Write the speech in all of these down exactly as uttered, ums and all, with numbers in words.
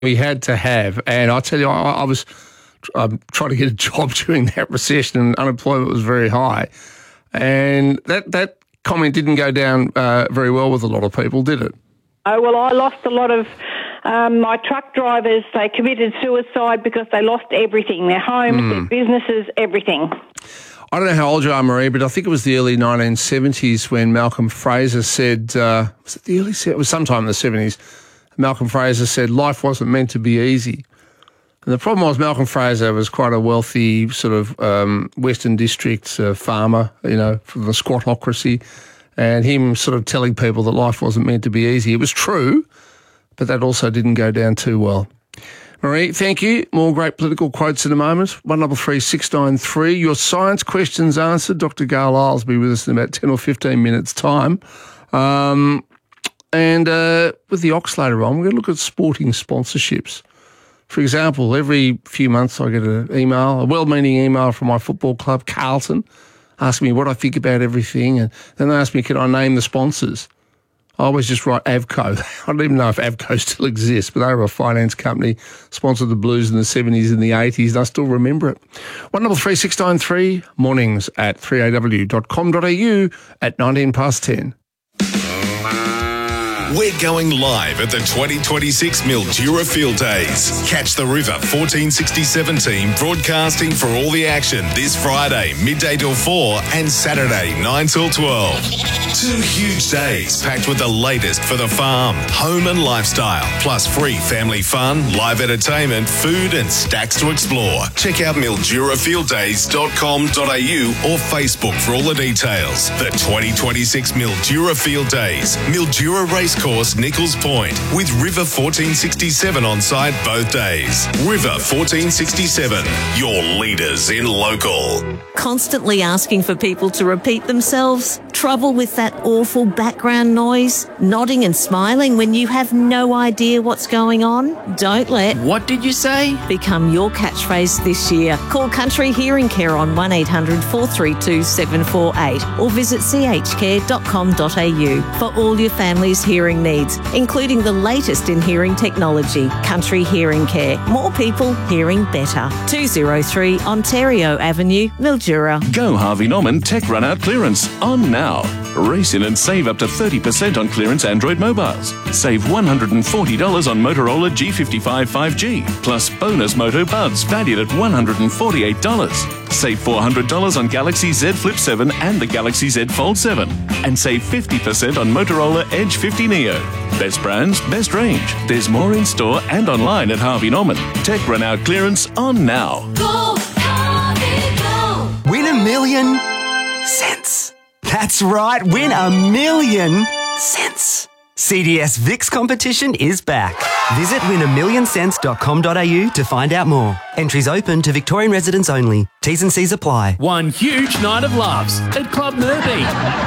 we had to have. And I tell you, I, I was um, trying to get a job during that recession and unemployment was very high. And that, that comment didn't go down uh, very well with a lot of people, did it? Oh, well, I lost a lot of um, my truck drivers. They committed suicide because they lost everything, their homes, mm. their businesses, everything. I don't know how old you are, Marie, but I think it was the early nineteen seventies when Malcolm Fraser said, uh, was it the early, it was sometime in the seventies, Malcolm Fraser said life wasn't meant to be easy. And the problem was Malcolm Fraser was quite a wealthy sort of um, Western District uh, farmer, you know, from the squattocracy, and him sort of telling people that life wasn't meant to be easy. It was true, but that also didn't go down too well. Marie, thank you. More great political quotes in a moment. one double three six nine three. Your science questions answered. Doctor Gail Isles will be with us in about ten or fifteen minutes' time. Um, and uh, with the Ox later on, we're going to look at sporting sponsorships. For example, every few months I get an email, a well-meaning email from my football club, Carlton, asking me what I think about everything. And then they ask me, can I name the sponsors? I always just write Avco. I don't even know if Avco still exists, but they were a finance company, sponsored the Blues in the seventies and the eighties, and I still remember it. one double three six nine three, mornings at three a w dot com dot a u at nineteen past ten. We're going live at the twenty twenty-six Mildura Field Days. Catch the River fourteen sixty-seven team broadcasting for all the action this Friday, midday till four, and Saturday, nine till twelve. Two huge days packed with the latest for the farm, home and lifestyle, plus free family fun, live entertainment, food and stacks to explore. Check out mildura field days dot com dot a u or Facebook for all the details. The twenty twenty-six Mildura Field Days, Mildura Racecourse, Nichols Point, with River fourteen sixty-seven on site both days. River fourteen sixty-seven, your leaders in local. Constantly asking for people to repeat themselves? Trouble with that awful background noise? Nodding and smiling when you have no idea what's going on? Don't let What did you say? become your catchphrase this year. Call Country Hearing Care on one eight hundred four three two seven four eight or visit c h care dot com dot a u for all your family's hearing needs, including the latest in hearing technology. Country Hearing Care. More people hearing better. two oh three Ontario Avenue, Mildura. Go Harvey Norman Tech Run Out Clearance on now. Race in and save up to thirty percent on clearance Android mobiles. Save one hundred forty dollars on Motorola G fifty-five five G, plus bonus Moto Buds valued at one hundred forty-eight dollars. Save four hundred dollars on Galaxy Z Flip seven and the Galaxy Z Fold seven. And save fifty percent on Motorola Edge fifty Neo. Best brands, best range. There's more in store and online at Harvey Norman. Tech Run Out Clearance on now. Go, Harvey, go! Win a million cents. That's right, win a million cents. C D S V I X competition is back. Visit win a million cents dot com dot a u to find out more. Entries open to Victorian residents only. T's and C's apply. One huge night of laughs at Club Merbeen.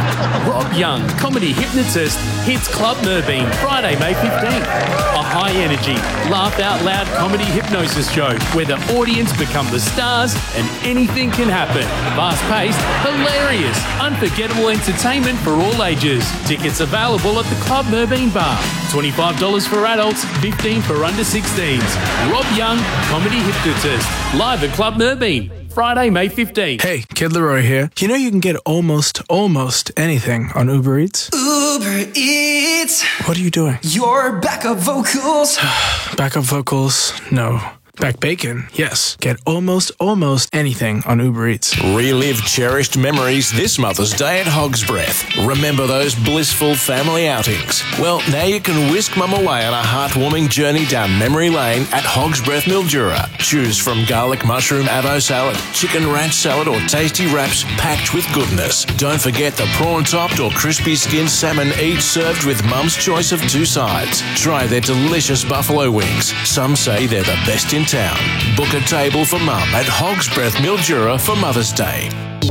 Rob Young, comedy hypnotist, hits Club Merbeen Friday, May fifteenth. A high-energy, laugh-out-loud comedy hypnosis show where the audience become the stars and anything can happen. Fast-paced, hilarious, unforgettable entertainment for all ages. Tickets available at the Club Merbeen Bar. twenty-five dollars for adults, fifteen dollars for under sixteens. Rob Young, comedy hypnotist, live at Club Merbeen. Friday, May fifteenth. Hey, Kid Leroy here. You know you can get almost, almost anything on Uber Eats? Uber Eats. What are you doing? Your backup vocals. Backup vocals? No. Back bacon? Yes. Get almost, almost anything on Uber Eats. Relive cherished memories this Mother's Day at Hog's Breath. Remember those blissful family outings? Well, now you can whisk Mum away on a heartwarming journey down memory lane at Hog's Breath Mildura. Choose from garlic mushroom avo salad, chicken ranch salad or tasty wraps packed with goodness. Don't forget the prawn-topped or crispy skinned salmon, each served with Mum's choice of two sides. Try their delicious buffalo wings. Some say they're the best in town. Book a table for Mum at Hog's Breath Mildura for Mother's Day.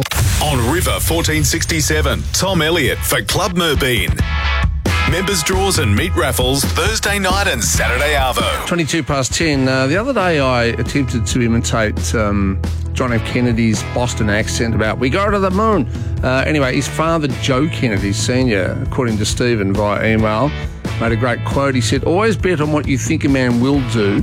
On River fourteen sixty-seven, Tom Elliott for Club Merbeen. Members draws and meat raffles Thursday night and Saturday arvo. twenty-two past ten. Uh, the other day I attempted to imitate um, John F. Kennedy's Boston accent about "we go to the moon." Uh, anyway, his father, Joe Kennedy Senior, according to Stephen via email, made a great quote. He said, always bet on what you think a man will do